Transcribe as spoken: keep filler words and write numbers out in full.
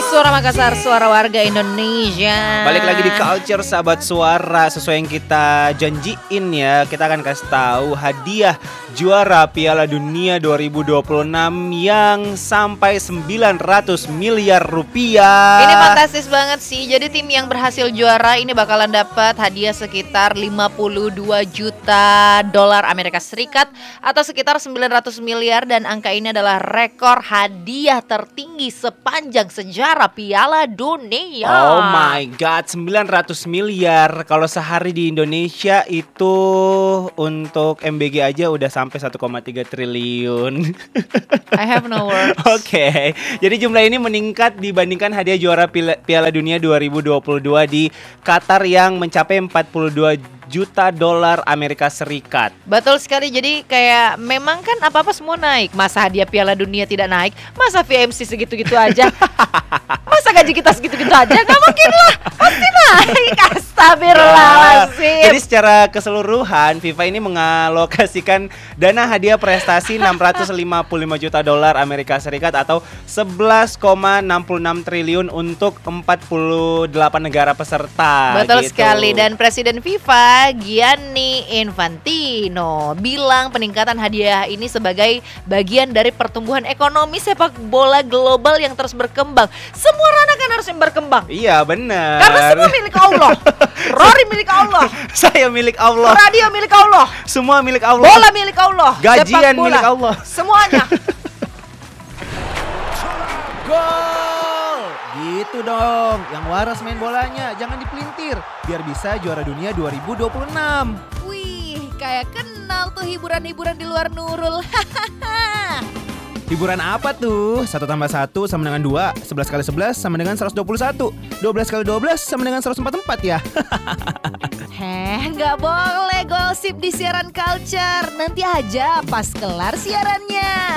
Suara Makassar, suara warga Indonesia. Balik lagi di Culture Sahabat Suara. Sesuai yang kita janjiin ya, kita akan kasih tahu hadiah juara Piala Dunia dua ribu dua puluh enam yang sampai sembilan ratus miliar rupiah. Ini fantastis banget sih. Jadi tim yang berhasil juara ini bakalan dapat hadiah sekitar lima puluh dua juta dolar Amerika Serikat atau sekitar sembilan ratus miliar, dan angka ini adalah rekor hadiah tertinggi sepanjang sejarah Piala Dunia. Oh my god, sembilan ratus miliar. Kalau sehari di Indonesia itu untuk M B G aja udah sampai satu koma tiga triliun. I have no words. Oke, okay. Jadi jumlah ini meningkat dibandingkan hadiah juara Piala Dunia dua ribu dua puluh dua di Qatar yang mencapai empat puluh dua juta dolar Amerika Serikat. Betul sekali. Jadi kayak memang kan apa-apa semua naik. Masa hadiah Piala Dunia tidak naik? Masa V M C segitu-gitu aja? Masa gaji kita segitu-gitu aja? Gak mungkin lah, pasti naik. Astagfirullahaladzim. Jadi secara keseluruhan FIFA ini mengalokasikan dana hadiah prestasi enam ratus lima puluh lima juta dolar Amerika Serikat atau sebelas koma enam enam triliun untuk empat puluh delapan negara peserta. Betul gitu. sekali. Dan Presiden FIFA Gianni Infantino bilang peningkatan hadiah ini sebagai bagian dari pertumbuhan ekonomi sepak bola global yang terus berkembang. Semua ranah kan harusnya berkembang. Iya benar. Karena semua milik Allah. Rory milik Allah. Saya milik Allah. Radio milik Allah. Semua milik Allah. Bola milik Allah. Gajian bola. milik Allah. Semuanya. Gol! Gitu dong, yang waras main bolanya, jangan dipelintir, biar bisa juara dunia dua ribu dua puluh enam. Wih, kayak kenal tuh hiburan-hiburan di luar Nurul. Hiburan apa tuh? Satu tambah satu sama dengan dua, sebelas kali sebelas sama dengan seratus dua puluh satu, dua belas kali dua belas sama dengan seratus empat puluh empat ya. Heh, nggak boleh gosip di siaran Culture. Nanti aja pas kelar siarannya.